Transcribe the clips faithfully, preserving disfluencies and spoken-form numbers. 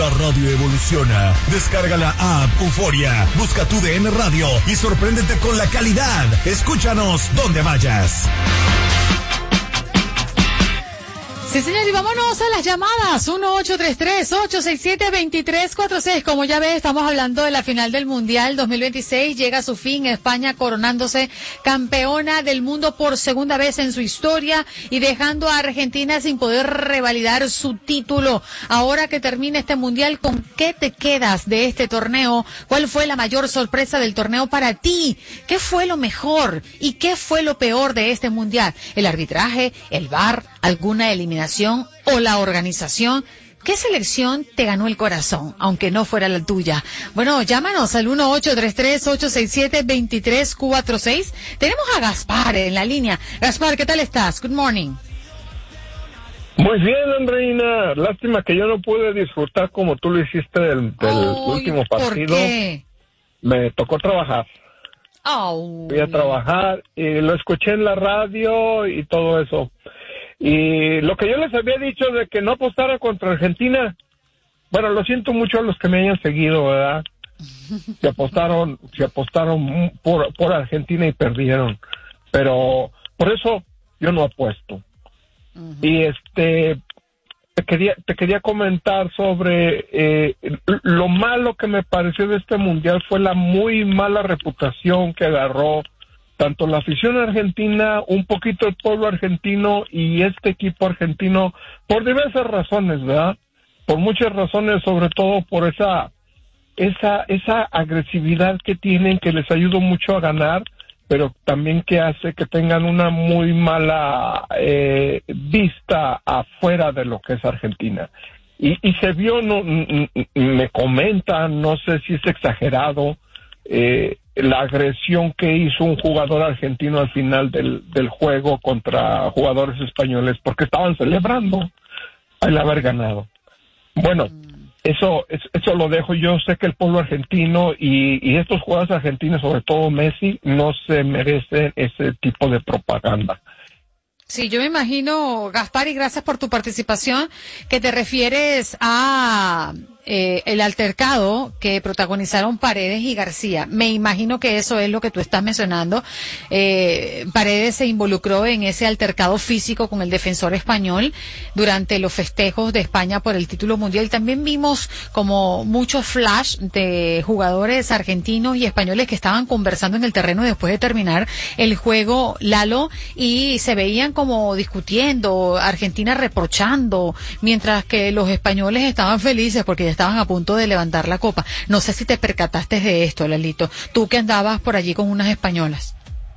radio evoluciona. Descarga la app Euforia, busca tu D N Radio y sorpréndete con la calidad. Escúchanos donde vayas. Sí, señor, y vámonos a las llamadas. uno ocho tres tres, ocho seis siete, dos tres cuatro seis. Como ya ves, estamos hablando de la final del Mundial dos mil veintiséis. Llega a su fin España coronándose campeona del mundo por segunda vez en su historia y dejando a Argentina sin poder revalidar su título. Ahora que termina este Mundial, ¿con qué te quedas de este torneo? ¿Cuál fue la mayor sorpresa del torneo para ti? ¿Qué fue lo mejor y qué fue lo peor de este Mundial? ¿El arbitraje, el V A R, alguna eliminación o la organización? ¿Qué selección te ganó el corazón, aunque no fuera la tuya? Bueno, llámanos al uno ocho tres tres, ocho seis siete, dos tres cuatro seis. Tenemos a Gaspar en la línea. Gaspar, ¿qué tal estás? Good morning. Muy bien, Andreina. Lástima que yo no pude disfrutar como tú lo hiciste del, del oh, último partido. ¿Por qué? Me tocó trabajar. Oh. Fui a trabajar y lo escuché en la radio y todo eso. Y lo que yo les había dicho de que no apostara contra Argentina, bueno, lo siento mucho a los que me hayan seguido, ¿verdad? Se apostaron, se apostaron por, por Argentina y perdieron. Pero por eso yo no apuesto. Uh-huh. Y este, te quería, te quería comentar sobre eh, lo malo que me pareció de este mundial fue la muy mala reputación que agarró tanto la afición argentina, un poquito el pueblo argentino y este equipo argentino, por diversas razones, ¿verdad? Por muchas razones, sobre todo por esa esa esa agresividad que tienen, que les ayudó mucho a ganar, pero también que hace que tengan una muy mala eh, vista afuera de lo que es Argentina. Y, y se vio, no, me comentan, no sé si es exagerado, eh, la agresión que hizo un jugador argentino al final del, del juego contra jugadores españoles porque estaban celebrando el haber ganado. Bueno, eso eso lo dejo. Yo sé que el pueblo argentino y, y estos jugadores argentinos, sobre todo Messi, no se merecen ese tipo de propaganda. Sí, yo me imagino, Gaspar, y gracias por tu participación, que te refieres a eh, el altercado que protagonizaron Paredes y García. Me imagino que eso es lo que tú estás mencionando. Eh, Paredes se involucró en ese altercado físico con el defensor español durante los festejos de España por el título mundial. También vimos como muchos flash de jugadores argentinos y españoles que estaban conversando en el terreno después de terminar el juego, Lalo, y se veían como discutiendo, Argentina reprochando, mientras que los españoles estaban felices porque ya estaban a punto de levantar la copa. No sé si te percataste de esto, Lalito, tú que andabas por allí con unas españolas.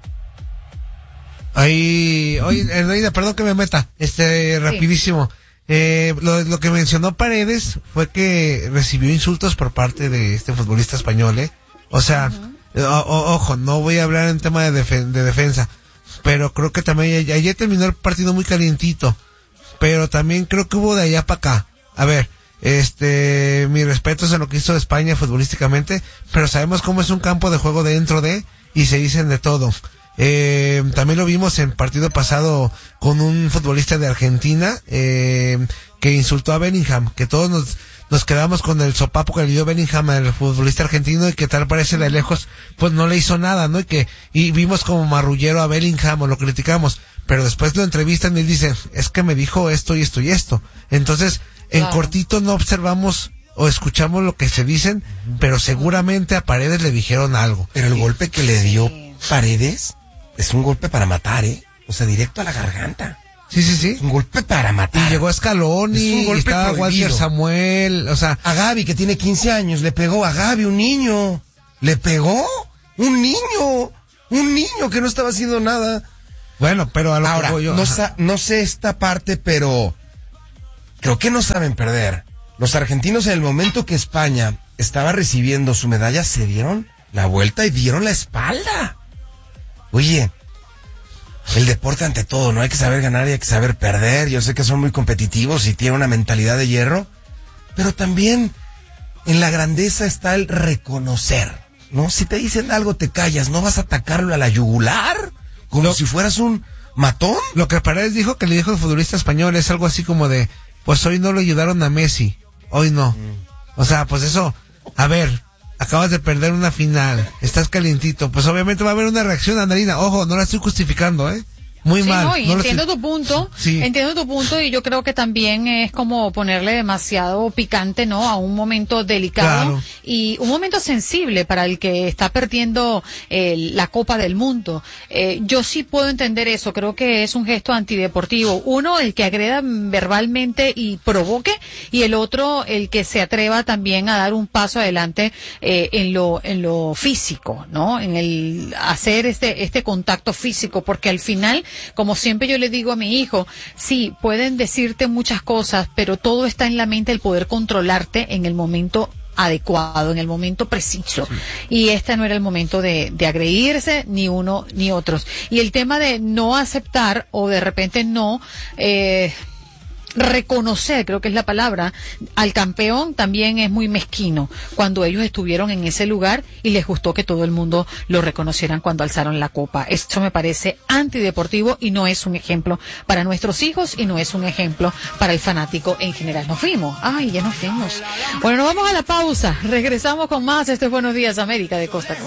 Ahí, oye, Reina, perdón que me meta, este, rapidísimo. Sí. Eh, lo, lo que mencionó Paredes fue que recibió insultos por parte de este futbolista español, ¿eh? O sea, uh-huh. o, o, ojo, no voy a hablar en tema de, defen- de defensa, pero creo que también ayer terminó el partido muy calientito, pero también creo que hubo de allá para acá. A ver, este, mi respeto es a lo que hizo España futbolísticamente, pero sabemos cómo es un campo de juego dentro de, y se dicen de todo. Eh, también lo vimos en partido pasado con un futbolista de Argentina, eh, que insultó a Bellingham, que todos nos, nos quedamos con el sopapo que le dio Bellingham al futbolista argentino y que tal parece de lejos, pues no le hizo nada, ¿no? Y que, y vimos como marrullero a Bellingham o lo criticamos, pero después lo entrevistan y él dice, es que me dijo esto y esto y esto. Entonces, en claro. cortito no observamos o escuchamos lo que se dicen, pero seguramente a Paredes le dijeron algo. Pero el golpe que le dio Paredes es un golpe para matar, ¿eh? O sea, directo a la garganta. Sí, sí, sí. Es un golpe para matar. Y llegó a Scaloni, y estaba Walter Samuel, o sea... A Gavi, que tiene quince años, le pegó a Gavi, un niño. ¿Le pegó? Un niño. Un niño que no estaba haciendo nada. Bueno, pero a lo Ahora, que voy yo... No, sa- no sé esta parte, pero... creo que no saben perder. Los argentinos, en el momento que España estaba recibiendo su medalla, se dieron la vuelta y dieron la espalda. Oye, el deporte ante todo, no hay que saber ganar y hay que saber perder. Yo sé que son muy competitivos y tienen una mentalidad de hierro, pero también en la grandeza está el reconocer, ¿no? Si te dicen algo, te callas, no vas a atacarlo a la yugular como lo, si fueras un matón. Lo que Paredes dijo, que le dijo el futbolista español, es algo así como de, pues hoy no lo ayudaron a Messi, hoy no. Mm. O sea, pues eso, a ver, acabas de perder una final, estás calientito, pues obviamente va a haber una reacción, Andalina. Ojo, no la estoy justificando, ¿eh? Muy sí, mal. No, y no entiendo estoy... tu punto, sí. entiendo tu punto y yo creo que también es como ponerle demasiado picante, ¿no? A un momento delicado claro. y un momento sensible para el que está perdiendo eh, la Copa del Mundo. Eh, yo sí puedo entender eso, creo que es un gesto antideportivo. Uno, el que agreda verbalmente y provoque, y el otro, el que se atreva también a dar un paso adelante eh, en lo en lo físico, ¿no? En el hacer este este contacto físico, porque al final, como siempre yo le digo a mi hijo, sí, pueden decirte muchas cosas, pero todo está en la mente, el poder controlarte en el momento adecuado, en el momento preciso. Sí. Y este no era el momento de, de agredirse, ni uno ni otros. Y el tema de no aceptar o de repente no... Eh, reconocer, creo que es la palabra, al campeón también es muy mezquino cuando ellos estuvieron en ese lugar y les gustó que todo el mundo lo reconocieran cuando alzaron la copa. Esto me parece antideportivo y no es un ejemplo para nuestros hijos y no es un ejemplo para el fanático en general. Nos fuimos. Ay, ya nos fuimos. Bueno, nos vamos a la pausa. Regresamos con más. Esto es Buenos Días América de Costa a Costa.